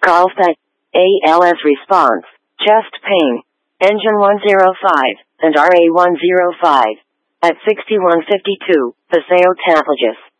Golfet. ALS response. Chest pain. Engine 105 and RA 105. At 6152, Paseo Tapajos.